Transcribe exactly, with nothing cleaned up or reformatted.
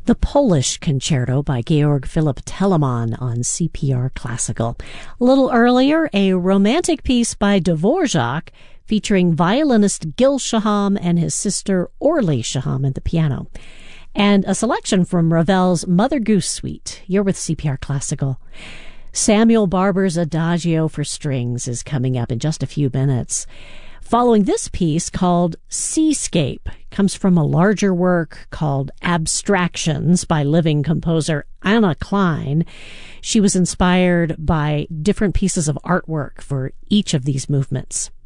The Polish Concerto by Georg Philipp Telemann on C P R Classical. A little earlier, a romantic piece by Dvorak featuring violinist Gil Shaham and his sister Orly Shaham at the piano. And a selection from Ravel's Mother Goose Suite. You're with C P R Classical. Samuel Barber's Adagio for Strings is coming up in just a few minutes. Following this piece called Seascape, comes from a larger work called Abstractions by living composer Anna Klein. She was inspired by different pieces of artwork for each of these movements.